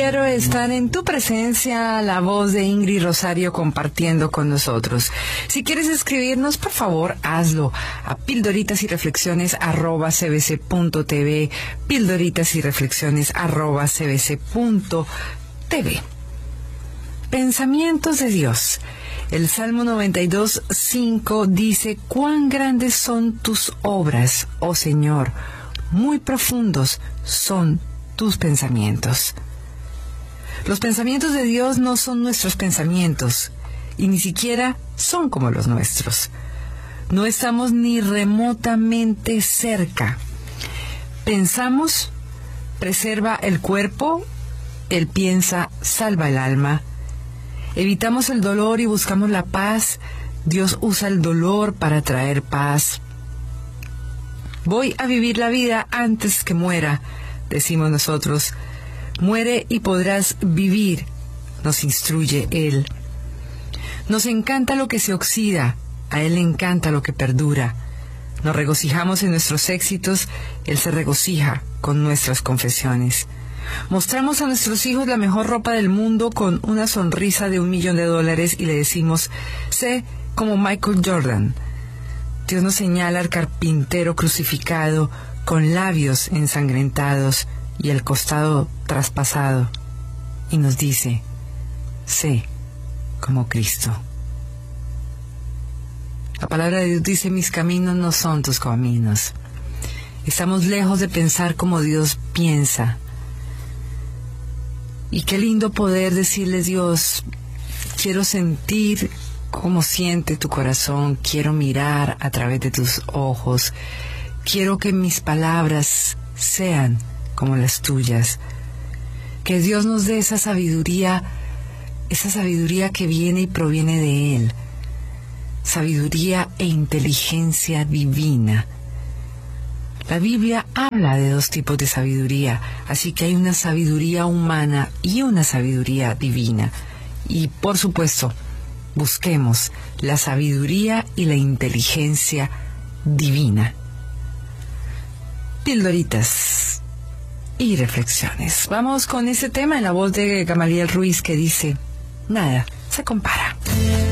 quiero estar en tu presencia, la voz de Ingrid Rosario compartiendo con nosotros. Si quieres escribirnos, por favor, hazlo a pildoritasyreflexiones@cbc.tv, pildoritasyreflexiones@cbc.tv. Pensamientos de Dios. El Salmo 92:5 dice: «Cuán grandes son tus obras, oh Señor, muy profundos son tus pensamientos». Los pensamientos de Dios no son nuestros pensamientos, y ni siquiera son como los nuestros. No estamos ni remotamente cerca. Pensamos, preserva el cuerpo; Él piensa, salva el alma. Evitamos el dolor y buscamos la paz; Dios usa el dolor para traer paz. Voy a vivir la vida antes que muera, decimos nosotros. Muere y podrás vivir, nos instruye Él. Nos encanta lo que se oxida, a Él le encanta lo que perdura. Nos regocijamos en nuestros éxitos, Él se regocija con nuestras confesiones. Mostramos a nuestros hijos la mejor ropa del mundo con una sonrisa de $1.000.000 y le decimos: sé como Michael Jordan. Dios nos señala al carpintero crucificado con labios ensangrentados y el costado traspasado y nos dice: sé como Cristo. La palabra de Dios dice: mis caminos no son tus caminos. Estamos lejos de pensar como Dios piensa. Y qué lindo poder decirle: Dios, quiero sentir cómo siente tu corazón, quiero mirar a través de tus ojos, quiero que mis palabras sean como las tuyas. Que Dios nos dé esa sabiduría que viene y proviene de Él, sabiduría e inteligencia divina. La Biblia habla de dos tipos de sabiduría, así que hay una sabiduría humana y una sabiduría divina. Y por supuesto, busquemos la sabiduría y la inteligencia divina. Pildoritas y reflexiones. Vamos con ese tema en la voz de Gamaliel Ruiz, que dice: nada se compara.